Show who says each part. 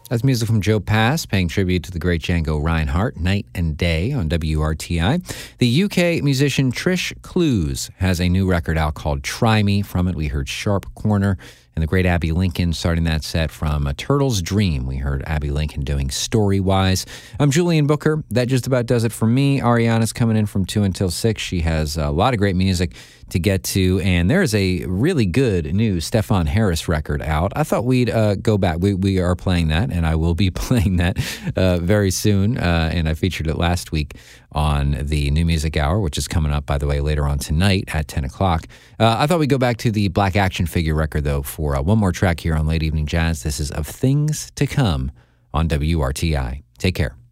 Speaker 1: That's music from Joe Pass, paying tribute to the great Django Reinhardt, Night and Day on WRTI. The UK musician Trish Clues has a new record out called Try Me. From it, we heard Sharp Corner, and the great Abby Lincoln starting that set from A Turtle's Dream. We heard Abby Lincoln doing Story-Wise. I'm Julian Booker. That just about does it for me. Ariana's coming in from 2 until 6. She has a lot of great music to get to, and there is a really good new Stefan Harris record out. I thought we'd go back. We are playing that, and I will be playing that very soon, and I featured it last week on the New Music Hour, which is coming up, by the way, later on tonight at 10 o'clock. I thought we'd go back to the Black Action Figure record, though, for one more track here on Late Evening Jazz. This is Of Things to Come on WRTI. Take care.